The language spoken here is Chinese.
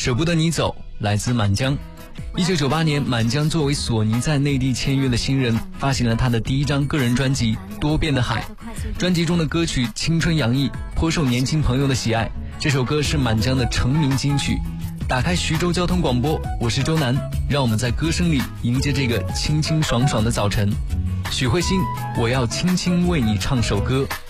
舍不得你走，来自满江。1998年，满江作为索尼在内地签约的新人，发行了他的第一张个人专辑《多变的海》。专辑中的歌曲青春洋溢，颇受年轻朋友的喜爱。这首歌是满江的成名金曲。打开徐州交通广播，我是周南，让我们在歌声里迎接这个清清爽爽的早晨。许慧欣，我要轻轻为你唱首歌。